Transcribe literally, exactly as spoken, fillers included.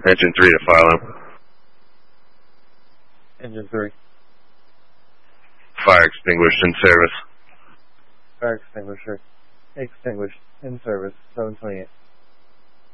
Engine three to file him. Engine three. Fire extinguished in service. Fire extinguisher extinguished in service. seven twenty-eight.